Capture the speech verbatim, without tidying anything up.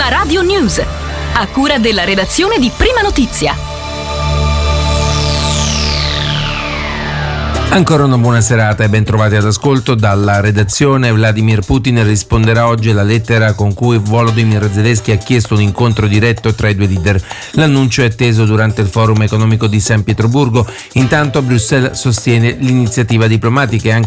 La Radio News, a cura della redazione di Prima Notizia. Ancora una buona serata e ben trovati ad ascolto dalla redazione. Vladimir Putin risponderà oggi alla lettera con cui Volodymyr Zelensky ha chiesto un incontro diretto tra i due leader. L'annuncio è atteso durante il forum economico di San Pietroburgo. Intanto Bruxelles sostiene l'iniziativa diplomatica e anche